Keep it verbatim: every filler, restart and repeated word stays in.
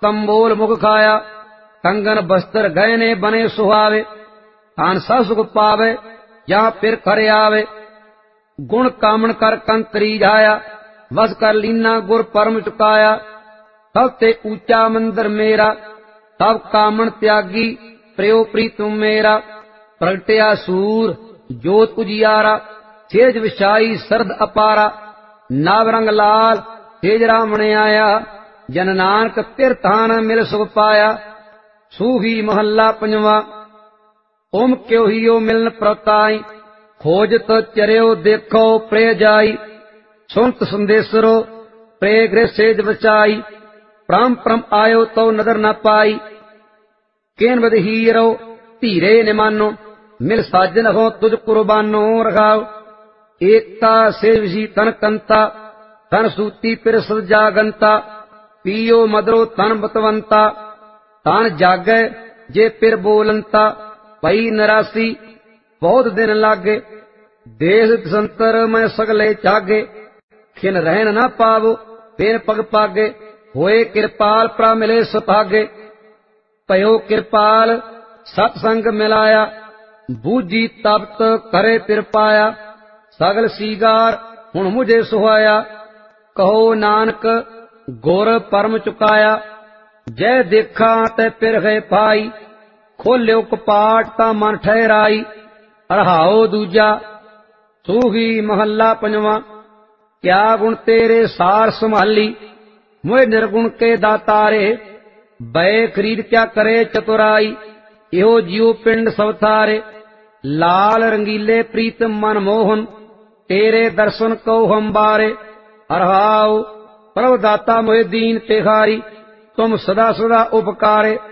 तंबोल मुख खाया, कंगन बस्तर गहने बने सुहावे, तान सब सुख पावे या फिर कर आवे। गुण कामन कर कंतरी जाया, वस कर लीना गुर परम चुकाया। तब ते ऊंचा मंदिर मेरा, तब कामन त्यागी प्रियो प्रीतम मेरा। प्रगटया सूर जोत उजियारा, सेज विछाई सरद अपारा। नाव रंग लाल तेज रामण आया, जन नानक तिरथान मिल सुख पाया। सूही महला पंजवा। ओम क्यों ही ओ मिलन प्रताई, खोजत चरियो देखो प्रे जाई। सुनत संदेसरो प्रे गृह सेज बचाई, परम परम आयो तो नदर न पाई। केन बद हीरो धीरे निमानो, मिल साजन हो तुझ कुर्बानो रखाओ। एकता से विसी तन कंता, तन सूती पिर सजागंता। पियो मदरो तन बतवंता, तन जागै जे पिर बोलंता। पई नरासी बहुत दिन लागे, देश संतर मैं सगले चागे। खिन रहन न पावो बेन पग पागे, होए कृपाल प्रा मिले सुभागे। पयो कृपाल सत्संग मिलाया, बूझी तप्त करे तिर पाया। सगल सीगार हुण मुझे सुहाया, कहो नानक गुर परम चुकाया। जय देखा ते पिर है पाई, खोल्यो कपाट ता मन ठहराई। अरहाओ दूजा। सूही महला पंजवा। क्या गुण तेरे सार संभाली, मोह निर्गुण के दातारे। बै खरीद क्या करे चतुराई, इहो जियो पिंड सब थारे। लाल रंगीले प्रीत मन मोहन, तेरे दर्शन को हम बारे। अरहाओ प्रभु दाता मोहे दीन तेहारी, तुम सदा सदा उपकारे।